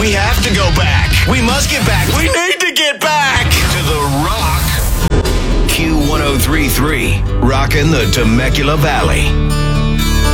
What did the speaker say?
We have to go back. We must get back. We need to get back to the Rock. Q1033, rocking the Temecula Valley.